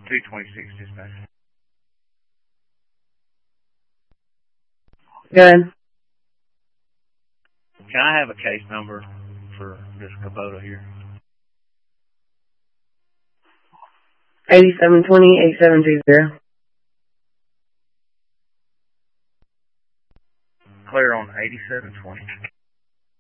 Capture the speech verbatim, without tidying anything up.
two twenty-six dispatch. Good. Can I have a case number for this Kubota here? eighty-seven twenty, eighty-seven two zero. Clear on eighty-seven twenty.